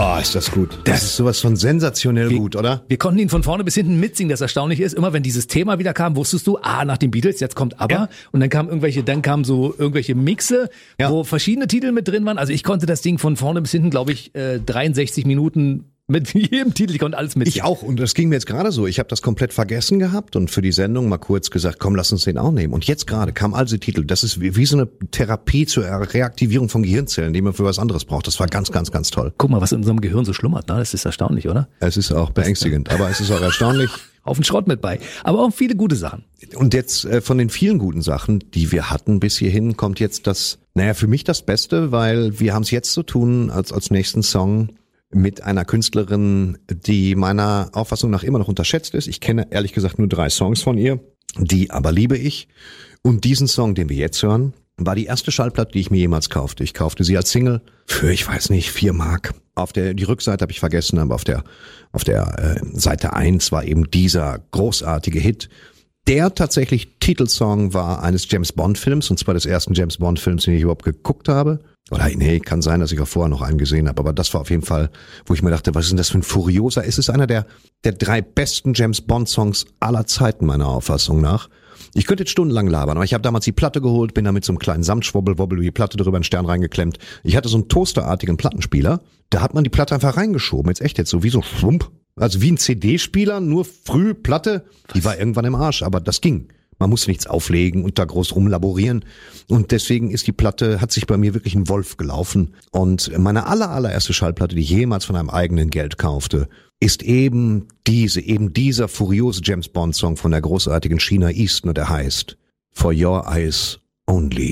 Oh, ist das gut. Das ist sowas von sensationell gut, oder? Wir konnten ihn von vorne bis hinten mitsingen, das erstaunlich ist. Immer wenn dieses Thema wieder kam, wusstest du, nach den Beatles, jetzt kommt ABBA. Ja. Und dann kamen so irgendwelche Mixe, wo verschiedene Titel mit drin waren. Also ich konnte das Ding von vorne bis hinten, glaube ich, 63 Minuten mit jedem Titel, ich konnte alles mit. Ich auch, und das ging mir jetzt gerade so. Ich habe das komplett vergessen gehabt und für die Sendung mal kurz gesagt, komm, lass uns den auch nehmen. Und jetzt gerade kam also Titel. Das ist wie so eine Therapie zur Reaktivierung von Gehirnzellen, die man für was anderes braucht. Das war ganz, ganz, ganz toll. Guck mal, was in unserem Gehirn so schlummert, ne? Das ist erstaunlich, oder? Es ist auch beängstigend, aber es ist auch erstaunlich. Auf den Schrott mit bei. Aber auch viele gute Sachen. Und jetzt von den vielen guten Sachen, die wir hatten bis hierhin, kommt jetzt für mich das Beste, weil wir haben es jetzt zu tun als nächsten Song mit einer Künstlerin, die meiner Auffassung nach immer noch unterschätzt ist. Ich kenne ehrlich gesagt nur 3 Songs von ihr, die aber liebe ich. Und diesen Song, den wir jetzt hören, war die erste Schallplatte, die ich mir jemals kaufte. Ich kaufte sie als Single für, ich weiß nicht, 4 Mark. Die Rückseite habe ich vergessen, aber auf der Seite 1 war eben dieser großartige Hit. Der tatsächlich Titelsong war eines James-Bond-Films, und zwar des ersten James-Bond-Films, den ich überhaupt geguckt habe. Oder nee, kann sein, dass ich auch vorher noch einen gesehen habe, aber das war auf jeden Fall, wo ich mir dachte, was ist denn das für ein Furioser? Es ist einer der 3 besten James-Bond-Songs aller Zeiten, meiner Auffassung nach. Ich könnte jetzt stundenlang labern, aber ich habe damals die Platte geholt, bin da mit so einem kleinen Samtschwobbel, die Platte drüber einen Stern reingeklemmt. Ich hatte so einen toasterartigen Plattenspieler, da hat man die Platte einfach reingeschoben, jetzt so wie so Schwump. Also wie ein CD-Spieler, nur früh Platte. Die war irgendwann im Arsch, aber das ging. Man musste nichts auflegen und da groß rumlaborieren. Und deswegen hat sich bei mir wirklich ein Wolf gelaufen. Und meine allererste Schallplatte, die ich jemals von einem eigenen Geld kaufte, ist eben dieser furiose James Bond Song von der großartigen Sheena Easton, und der heißt For Your Eyes Only.